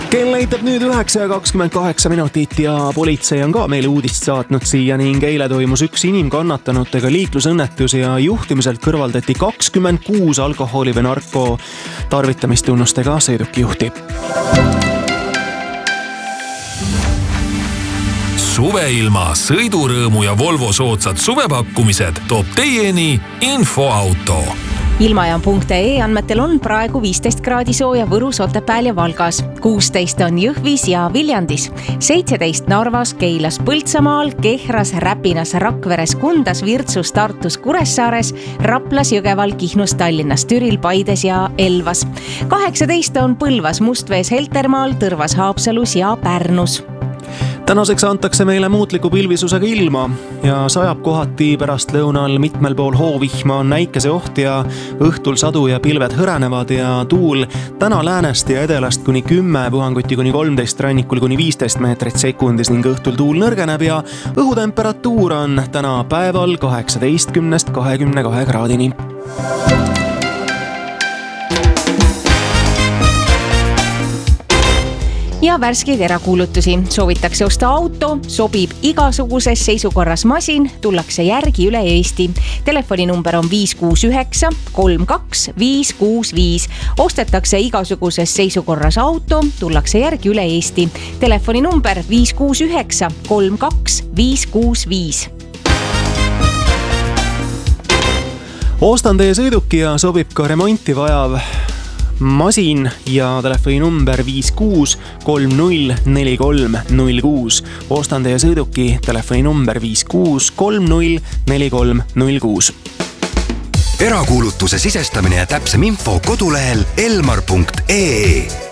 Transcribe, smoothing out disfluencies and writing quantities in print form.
Kell näitab nüüd 9:28 ja politsei on ka meile uudist saatnud siia ning eile toimus üks inimkannatanutega liiklusõnnetus ja juhtumiselt kõrvaldati 26 alkoholi või narko tarvitamistunnustega sõidukijuhti. Suveilma, sõidurõõmu ja Volvo soodsad suvepakkumised toob teieni Infoauto. Ilmajaam.ee andmetel on praegu 15 kraadi sooja Võrus, Otepääl ja Valgas, 16 on Jõhvis ja Viljandis, 17 Narvas, Keilas, Põltsamaal, Kehras, Räpinas, Rakveres, Kundas, Virtsus, Tartus, Kuressaares, Raplas, Jõgeval, Kihnus, Tallinnas, Türil, Paides ja Elvas. 18 on Põlvas, Mustvees, Heltermaal, Tõrvas, Haapsalus ja Pärnus. Tänaseks antakse meile muutliku pilvisusega ilma ja sajab kohati pärast lõunal mitmel pool hoovihma, on näikese oht ja õhtul sadu ja pilved hõrenevad ja tuul täna läänest ja edelast kuni 10, puhanguti kuni 13, rannikul kuni 15 meetrit sekundis ning õhtul tuul nõrgeneb ja õhutemperatuur on täna päeval 18–22 kraadini. Ja värskeid erakuulutusi. Soovitakse osta auto, sobib igasuguses seisukorras masin, tullakse järgi üle Eesti. Telefoninumber on 569 32 565. Ostetakse igasuguses seisukorras auto, tullakse järgi üle Eesti. Telefoninumber 569 32 565. Ostan teie sõiduki ja sobib ka remonti vajav masin ja telefoni number 56 30 43 06. Ostan teie sõiduki, telefoni number 56 30 43 06. Erakuulutuse sisestamine ja täpsem info kodulehel elmar.ee.